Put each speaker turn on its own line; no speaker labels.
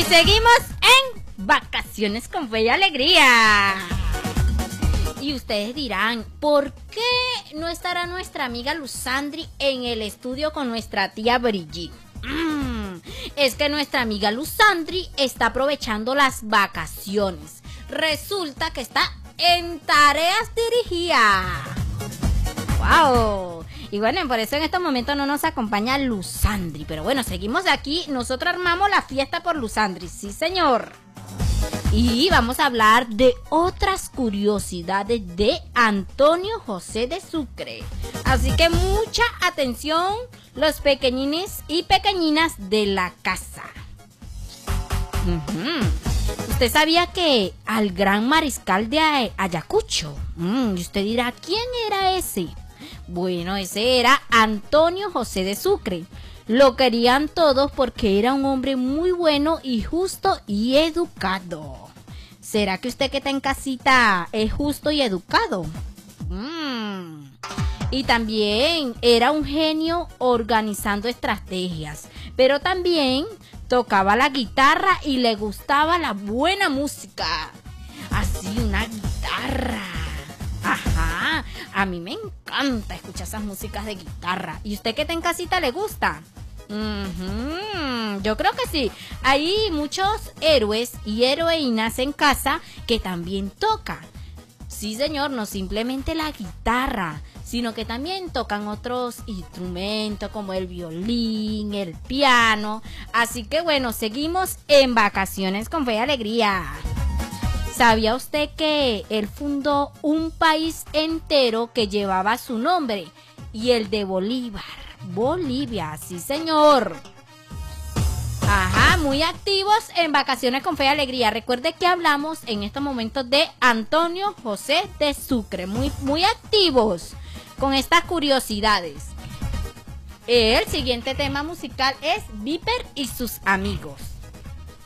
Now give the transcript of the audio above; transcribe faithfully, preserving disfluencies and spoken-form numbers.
seguimos en Vacaciones con Fe y Alegría. Y ustedes dirán, ¿por qué no estará nuestra amiga Luzandri en el estudio con nuestra tía Brigitte? Mm, es que nuestra amiga Luzandri está aprovechando las vacaciones. Resulta que está en tareas dirigidas. ¡Wow! Y bueno, por eso en estos momentos no nos acompaña Luzandri. Pero bueno, seguimos aquí. Nosotros armamos la fiesta por Luzandri. Sí, señor. Y vamos a hablar de otras curiosidades de Antonio José de Sucre. Así que mucha atención, los pequeñines y pequeñinas de la casa. Uh-huh. ¿Usted sabía que al gran mariscal de Ayacucho? Mm, y usted dirá, ¿quién era ese? Bueno, ese era Antonio José de Sucre. Lo querían todos porque era un hombre muy bueno y justo y educado. ¿Será que usted que está en casita es justo y educado? Mm. Y también era un genio organizando estrategias, pero también tocaba la guitarra y le gustaba la buena música. Así, una guitarra. Ajá, a mí me encanta escuchar esas músicas de guitarra. ¿Y usted que está en casita le gusta? Uh-huh. Yo creo que sí. Hay muchos héroes y heroínas en casa que también tocan. Sí, señor, no simplemente la guitarra, sino que también tocan otros instrumentos como el violín, el piano. Así que bueno, seguimos en Vacaciones con Fe y Alegría. ¿Sabía usted que él fundó un país entero que llevaba su nombre? Y el de Bolívar. Bolivia, sí señor. Ajá, muy activos en Vacaciones con Fe y Alegría. Recuerde que hablamos en estos momentos de Antonio José de Sucre. Muy, muy activos con estas curiosidades. El siguiente tema musical es Viper y sus amigos.